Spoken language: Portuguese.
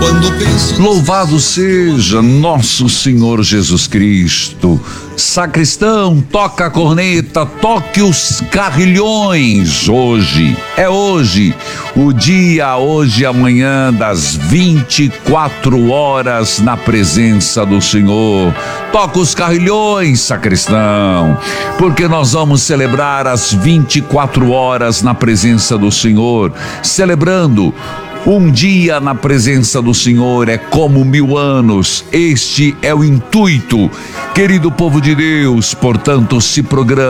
Louvado seja nosso Senhor Jesus Cristo. Sacristão, toca a corneta, toque os carrilhões. Hoje o dia, hoje e amanhã, das 24 horas na presença do Senhor. Toca os carrilhões, sacristão, porque nós vamos celebrar as 24 horas na presença do Senhor, celebrando. Um dia na presença do Senhor é como 1000 anos. Este é o intuito, querido povo de Deus. Portanto, se programa.